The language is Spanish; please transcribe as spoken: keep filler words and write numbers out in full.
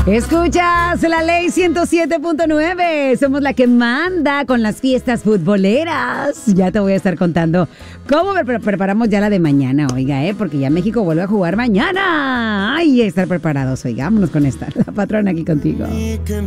Escuchas la ley ciento siete punto nueve. Somos la que manda con las fiestas futboleras. Ya te voy a estar contando cómo pre- preparamos ya la de mañana, oiga, ¿eh? Porque ya México vuelve a jugar mañana. Ay, estar preparados, oigámonos con esta. La patrona aquí contigo.